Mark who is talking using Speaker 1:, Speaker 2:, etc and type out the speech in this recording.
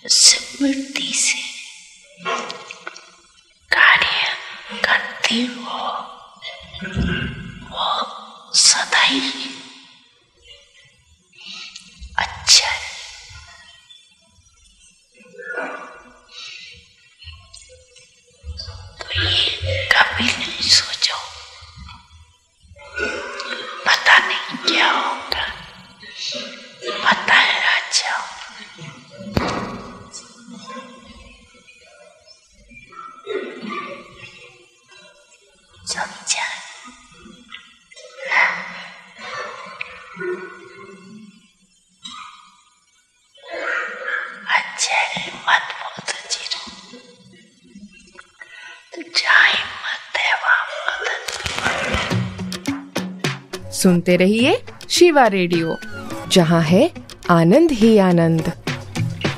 Speaker 1: स्मृति से कार्य करते हो, वो सदा ही अच्छा है। तो ये कभी नहीं सोचो पता नहीं क्या होगा, पता है अच्छा। समझा? अच्छा है, मत बहुत अच्छी रहो तो चाहे मत है वहाँ मदद।
Speaker 2: सुनते रहिए शिवा रेडियो, जहाँ है आनंद ही आनंद।